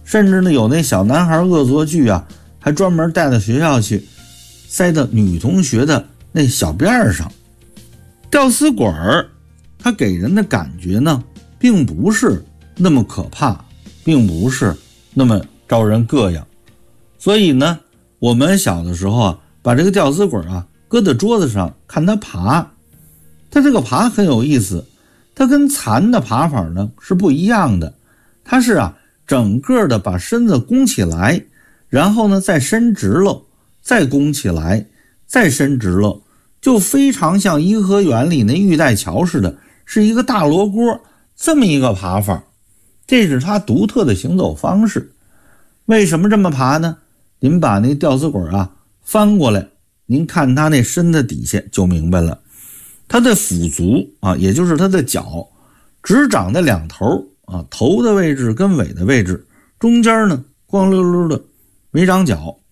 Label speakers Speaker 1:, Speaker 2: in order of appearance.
Speaker 1: 甚至呢有那小男孩恶作剧啊，还专门带到学校去，塞到女同学的那小辫上。吊死鬼它给人的感觉呢，并不是那么可怕，并不是那么招人膈应。所以呢，我们小的时候啊，把这个吊死鬼啊搁在桌子上看它爬。它这个爬很有意思，它跟蚕的爬法呢是不一样的。它是啊，整个的把身子弓起来，然后呢再伸直了，再弓起来，再伸直了，就非常像颐和园里那玉带桥似的，是一个大罗锅这么一个爬法。这是它独特的行走方式。为什么这么爬呢？您把那吊死鬼啊翻过来，您看它那身子底下就明白了。它的腹足啊，也就是它的脚，只长在两头啊，头的位置跟尾的位置，中间呢光溜溜的，没长脚。